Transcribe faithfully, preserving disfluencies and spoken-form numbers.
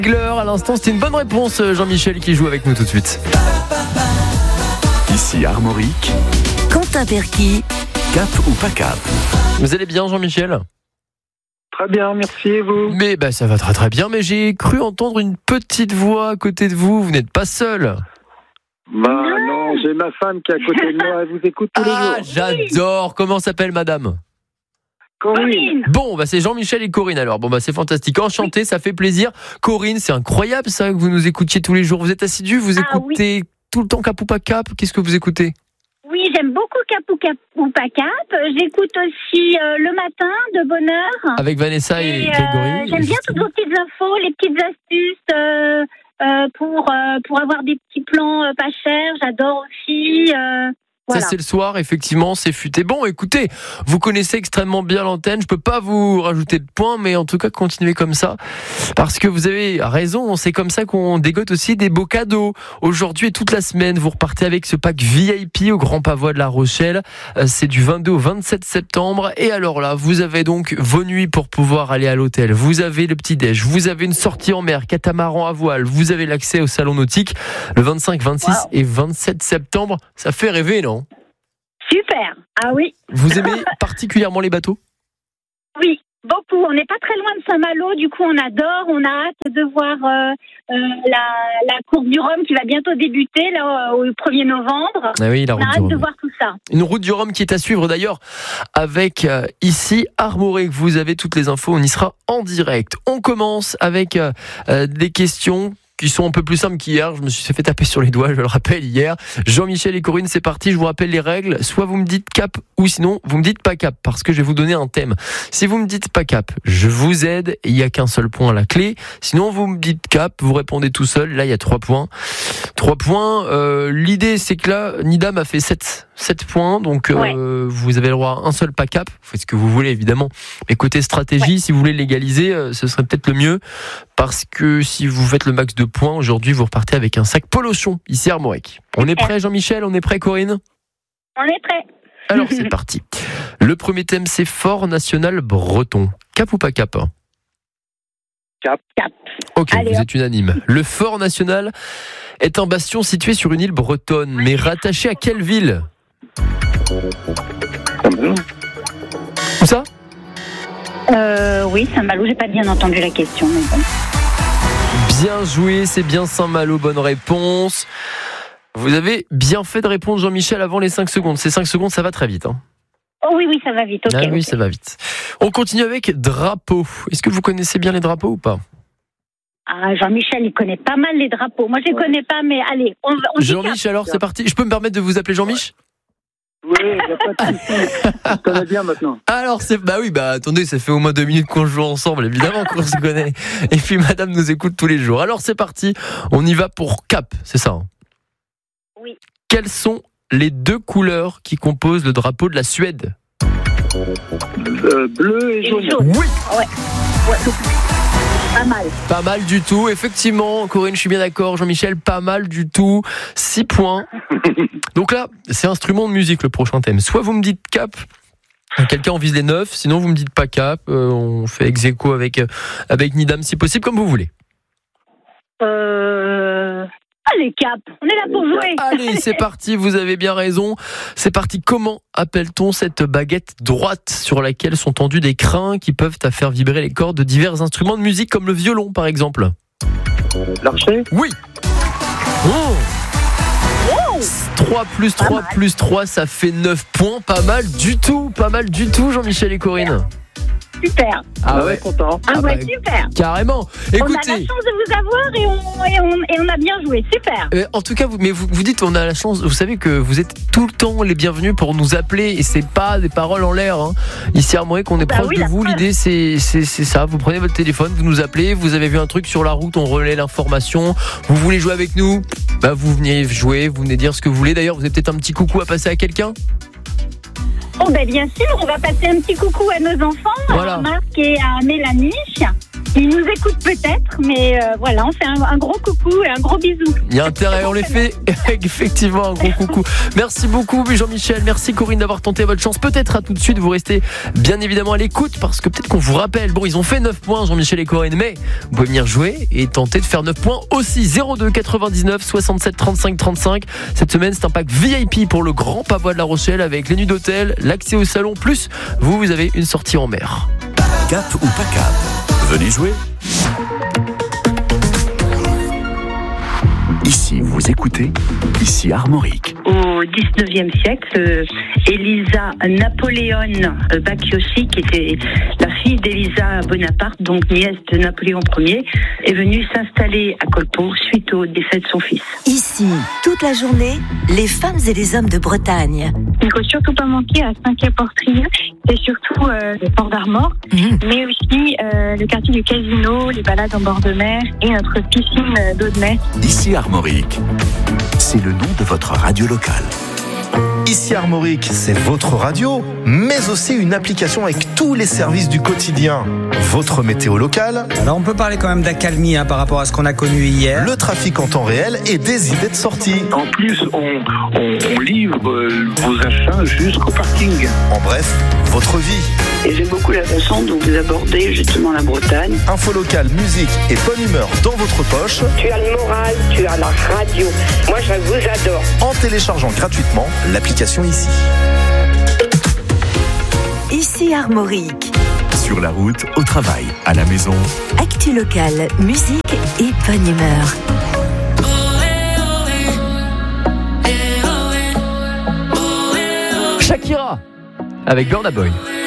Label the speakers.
Speaker 1: Gleur, à l'instant, c'était une bonne réponse, Jean-Michel qui joue avec nous tout de suite.
Speaker 2: Ici Armorique,
Speaker 3: Quentin Perky,
Speaker 2: cap ou pas cap?
Speaker 1: Vous allez bien, Jean-Michel?
Speaker 4: Très bien, merci, et vous?
Speaker 1: Mais bah, ça va très très bien, mais j'ai cru entendre une petite voix à côté de vous, vous n'êtes pas seul.
Speaker 4: Bah non, j'ai ma femme qui est à côté de moi, elle vous écoute tous les
Speaker 1: Ah,
Speaker 4: jours.
Speaker 1: j'adore. Comment s'appelle madame?
Speaker 4: Corinne.
Speaker 1: Bon, bah c'est Jean-Michel et Corinne alors. Bon, bah c'est fantastique. Enchanté, ça fait plaisir. Corinne, c'est incroyable ça que vous nous écoutiez tous les jours. Vous êtes assidue, vous
Speaker 5: Ah,
Speaker 1: écoutez tout le temps Cap ou pas Cap? Qu'est-ce que vous écoutez?
Speaker 5: Oui, j'aime beaucoup Cap ou, Cap ou pas Cap. J'écoute aussi euh, le matin de bonne heure.
Speaker 1: Avec Vanessa et,
Speaker 5: Et, euh,
Speaker 1: Grégory.
Speaker 5: j'aime bien toutes vos petites infos, les petites astuces euh, euh, pour, euh, pour avoir des petits plans euh, pas chers. J'adore aussi. Euh, voilà.
Speaker 1: Ça c'est le soir, effectivement, c'est futé. Bon, écoutez, vous connaissez extrêmement bien l'antenne. Je peux pas vous rajouter de points, mais en tout cas, continuez comme ça. Parce que vous avez raison, c'est comme ça qu'on dégote aussi des beaux cadeaux. Aujourd'hui et toute la semaine, vous repartez avec ce pack V I P au Grand Pavois de La Rochelle. C'est du vingt-deux au vingt-sept septembre. Et alors là, vous avez donc vos nuits pour pouvoir aller à l'hôtel. Vous avez le petit-déj. Vous avez une sortie en mer, catamaran à voile. Vous avez l'accès au salon nautique le vingt-cinq, vingt-six wow. et vingt-sept septembre. Ça fait rêver, non?
Speaker 5: Super. Ah oui.
Speaker 1: Vous aimez particulièrement les bateaux?
Speaker 5: Oui, beaucoup. On n'est pas très loin de Saint-Malo, du coup on adore. On a hâte de voir euh, euh, la, la course du Rhum qui va bientôt débuter là, au premier novembre.
Speaker 1: Ah oui, la
Speaker 5: on
Speaker 1: route
Speaker 5: a
Speaker 1: du
Speaker 5: hâte de
Speaker 1: Rhum.
Speaker 5: voir tout ça.
Speaker 1: Une route du Rhum qui est à suivre d'ailleurs avec euh, ici Armorique. Vous avez toutes les infos, on y sera en direct. On commence avec euh, euh, des questions qui sont un peu plus simples qu'hier. Je me suis fait taper sur les doigts, je le rappelle, hier. Jean-Michel et Corinne, c'est parti. Je vous rappelle les règles. Soit vous me dites cap, ou sinon vous me dites pas cap, parce que je vais vous donner un thème. Si vous me dites pas cap, je vous aide. Il n'y a qu'un seul point à la clé. Sinon, vous me dites cap, vous répondez tout seul. Là, il y a trois points. Trois points. Euh, l'idée, c'est que là, Nida m'a fait sept, sept points. Donc, euh, ouais. vous avez le droit à un seul pas cap. Vous faites ce que vous voulez, évidemment. Mais côté stratégie, ouais. si vous voulez l'égaliser, euh, ce serait peut-être le mieux. Parce que si vous faites le max de points, aujourd'hui, vous repartez avec un sac Polochon, ici à Armorique. On est prêt, Jean-Michel? On est prêt, Corinne?
Speaker 5: On est prêt.
Speaker 1: Alors, c'est parti. Le premier thème, c'est Fort National Breton. Cap ou pas cap?
Speaker 4: Cap.
Speaker 5: Cap.
Speaker 1: Ok,
Speaker 5: Allez,
Speaker 1: vous
Speaker 5: hop.
Speaker 1: êtes unanime. Le Fort National est un bastion situé sur une île bretonne, mais rattaché à quelle ville? Où ça?
Speaker 5: Euh, oui, Saint-Malo, j'ai pas bien entendu la question, mais bon.
Speaker 1: Bien joué, c'est bien Saint-Malo, bonne réponse. Vous avez bien fait de répondre, Jean-Michel, avant les cinq secondes. Ces cinq secondes, ça va très vite. Hein.
Speaker 5: Oh oui, oui, ça va vite. Okay,
Speaker 1: ah oui,
Speaker 5: okay.
Speaker 1: ça va vite. On continue avec drapeau. Est-ce que vous connaissez bien les drapeaux ou pas?
Speaker 5: Ah, Jean-Michel, il connaît pas mal les drapeaux. Moi, je les ouais. connais pas, mais allez, on, on
Speaker 1: Jean-Michel, alors c'est parti. Je peux me permettre de vous appeler Jean-Mich?
Speaker 4: Oui, il n'y a pas de souci. On se connaît bien maintenant.
Speaker 1: Alors, c'est, bah oui, bah attendez, ça fait au moins deux minutes qu'on joue ensemble, évidemment qu'on se connaît. Et puis madame nous écoute tous les jours. Alors c'est parti, on y va pour cap, c'est ça hein?
Speaker 5: Oui.
Speaker 1: Quelles sont les deux couleurs qui composent le drapeau de la Suède?
Speaker 4: euh, Bleu et jaune.
Speaker 5: Et jaune.
Speaker 1: Oui.
Speaker 5: Ouais. Ouais. Pas mal.
Speaker 1: Pas mal du tout, effectivement. Corinne, je suis bien d'accord. Jean-Michel, pas mal du tout. six points. Donc là, c'est instrument de musique le prochain thème. Soit vous me dites cap, quelqu'un en vise les neuf, sinon vous me dites pas cap. Euh, on fait ex-aequo avec, euh, avec Nidam si possible, comme vous voulez.
Speaker 5: Euh... Allez, cap, on est là pour jouer.
Speaker 1: Allez, c'est parti, vous avez bien raison. C'est parti. Comment appelle-t-on cette baguette droite sur laquelle sont tendus des crins qui peuvent faire vibrer les cordes de divers instruments de musique comme le violon par exemple?
Speaker 4: L'archet?
Speaker 1: Oui. Oh. trois plus trois plus trois, ça fait neuf points. Pas mal du tout, pas mal du tout, Jean-Michel et Corinne.
Speaker 5: Super.
Speaker 1: Ah
Speaker 4: ouais, content.
Speaker 5: Ah, ah ouais, bah, super.
Speaker 1: Carrément. Écoutez,
Speaker 5: on a la chance de vous avoir et on, et on, et on a bien joué. Super.
Speaker 1: Euh, en tout cas, vous, mais vous, vous dites on a la chance. Vous savez que vous êtes tout le temps les bienvenus pour nous appeler et c'est pas des paroles en l'air. Hein. Ici à Armorique, on est bah proche oui, de vous. Preuve. L'idée, c'est, c'est, c'est ça. Vous prenez votre téléphone, vous nous appelez. Vous avez vu un truc sur la route, on relaie l'information. Vous voulez jouer avec nous? Bah, vous venez jouer, vous venez dire ce que vous voulez. D'ailleurs, vous avez peut-être un petit coucou à passer à quelqu'un?
Speaker 5: Oh ben bien sûr, on va passer un petit coucou à nos enfants, voilà. À Marc et à Mélanie. Ils nous écoutent peut-être, mais euh, voilà, on fait un, un gros coucou et un gros bisou.
Speaker 1: Il y a intérêt, on les fait effectivement un gros coucou. Merci beaucoup Jean-Michel, merci Corinne d'avoir tenté votre chance. Peut-être à tout de suite, vous restez bien évidemment à l'écoute parce que peut-être qu'on vous rappelle, bon ils ont fait neuf points Jean-Michel et Corinne, mais vous pouvez venir jouer et tenter de faire neuf points aussi. Zéro deux quatre-vingt-dix-neuf soixante-sept trente-cinq trente-cinq. Cette semaine c'est un pack V I P pour le Grand Pavois de La Rochelle avec les nuits d'hôtel, l'accès au salon, plus vous, vous avez une sortie en mer.
Speaker 2: Cap ou pas cap, venez jouer. Ici, vous écoutez, ici Armorique.
Speaker 6: Au dix-neuvième siècle, Elisa Napoléon Bacchiossi, qui était la fille d'Elisa Bonaparte, donc nièce de Napoléon Ier, est venue s'installer à Colpeau suite au décès de son fils.
Speaker 3: Ici, toute la journée, les femmes et les hommes de Bretagne.
Speaker 5: Il ne faut surtout pas manquer à Saint-Quay-Portrieux, c'est surtout euh, le port d'Armor, mmh. mais aussi euh, le quartier du Casino, les balades en bord de mer et notre piscine d'eau de mer.
Speaker 2: Ici Armorique, c'est le nom de votre radio locale.
Speaker 7: Ici Armorique, c'est votre radio, mais aussi une application avec tous les services du quotidien. Votre météo locale.
Speaker 8: Alors on peut parler quand même d'accalmie hein, par rapport à ce qu'on a connu hier.
Speaker 7: Le trafic en temps réel et des idées de sortie.
Speaker 4: En plus, on, on, on livre euh, vos achats jusqu'au parking.
Speaker 7: En bref, votre vie.
Speaker 9: Et j'aime beaucoup la façon dont vous abordez justement la Bretagne.
Speaker 7: Info locale, musique et bonne humeur dans votre poche.
Speaker 10: Tu as le moral, tu as la radio. Moi, je vous adore.
Speaker 7: En téléchargeant gratuitement l'application Ici.
Speaker 3: Ici Armorique.
Speaker 2: Sur la route, au travail, à la maison.
Speaker 3: Actu locale, musique et bonne humeur.
Speaker 1: Shakira avec Burna Boy.